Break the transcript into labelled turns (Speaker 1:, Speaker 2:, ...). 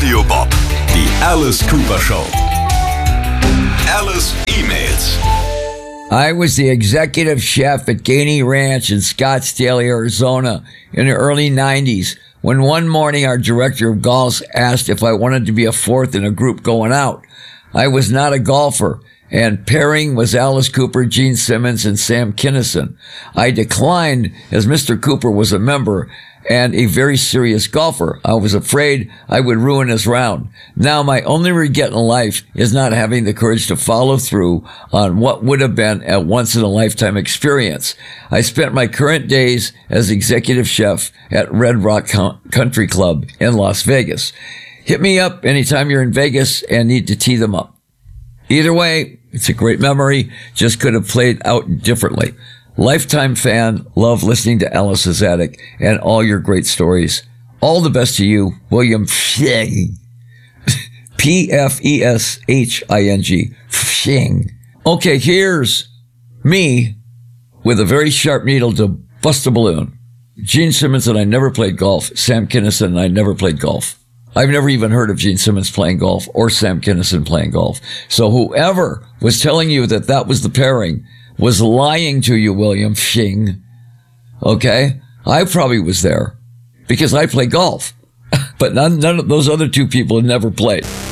Speaker 1: Radio Bob. Die Alice Cooper Show. Alice emails.
Speaker 2: I was the executive chef at Gainey Ranch in Scottsdale, Arizona in the early 90s when one morning our director of golf asked if I wanted to be a fourth in a group going out. I was not a golfer, and pairing was Alice Cooper, Gene Simmons, and Sam Kinison. I declined as Mr. Cooper was a member and a very serious golfer. I was afraid I would ruin his round. Now my only regret in life is not having the courage to follow through on what would have been a once-in-a-lifetime experience. I spent my current days as executive chef at Red Rock Country Club in Las Vegas. Hit me up anytime you're in Vegas and need to tee them up. Either way, it's a great memory, just could have played out differently. Lifetime fan, love listening to Alice's Attic and all your great stories. All the best to you, William Pfing. P-F-E-S-H-I-N-G. Pfing. Okay, here's me with a very sharp needle to bust a balloon. Gene Simmons and I never played golf. Sam Kinison and I never played golf. I've never even heard of Gene Simmons playing golf or Sam Kinison playing golf. So whoever was telling you that that was the pairing was lying to you, William Pfing. Okay? I probably was there because I play golf. But none of those other two people had never played.